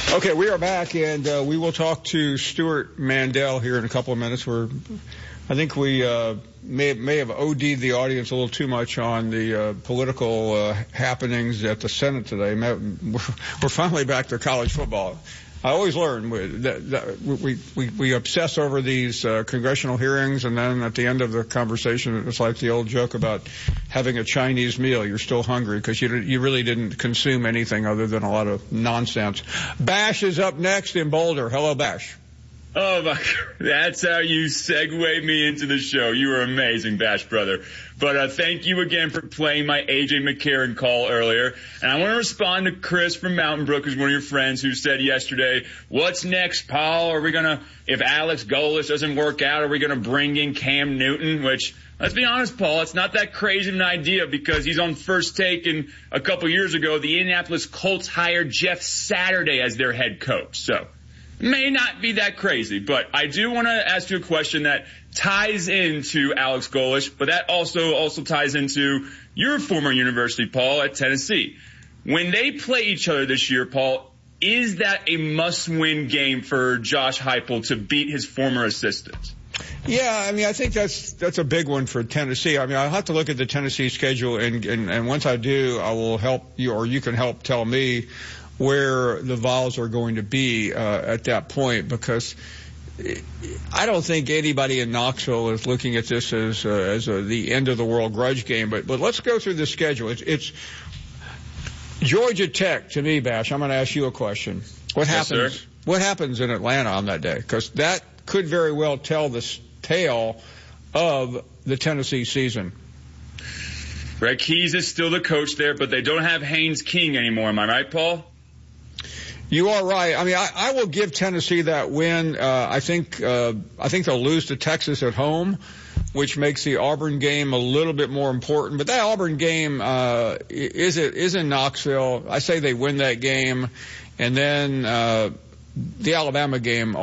Okay, we are back, and we will talk to Stuart Mandel here in a couple of minutes. I think we may have OD'd the audience a little too much on the political happenings at the Senate today. We're finally back to college football. I always learn that we obsess over these congressional hearings, and then at the end of the conversation, it's like the old joke about having a Chinese meal. You're still hungry because you really didn't consume anything other than a lot of nonsense. Bash is up next in Boulder. Hello, Bash. Oh, my God. That's how you segue me into the show. You were amazing, Bash brother. But thank you again for playing my A.J. McCarron call earlier. And I want to respond to Chris from Mountain Brook, who's one of your friends, who said yesterday, what's next, Paul? Are we going to, if Alex Golesh doesn't work out, are we going to bring in Cam Newton? Which, let's be honest, Paul, it's not that crazy of an idea because he's on First Take, and a couple years ago, the Indianapolis Colts hired Jeff Saturday as their head coach. So, may not be that crazy, but I do want to ask you a question that ties into Alex Golesh, but that also ties into your former university, Paul, at Tennessee. When they play each other this year, Paul, is that a must-win game for Josh Heupel to beat his former assistant? Yeah, I mean, I think that's a big one for Tennessee. I mean, I'll have to look at the Tennessee schedule, and once I do, I will help you, or you can help tell me where the Vols are going to be at that point, because I don't think anybody in Knoxville is looking at this as the end of the world grudge game. But let's go through the schedule. It's Georgia Tech to me, Bash. I'm going to ask you a question. What happens? Sir? What happens in Atlanta on that day? Because that could very well tell the tale of the Tennessee season. Greg Keys is still the coach there, but they don't have Haynes King anymore. Am I right, Paul? You are right. I mean, I will give Tennessee that win. I think they'll lose to Texas at home, which makes the Auburn game a little bit more important. But that Auburn game is in Knoxville. I say they win that game, and then the Alabama game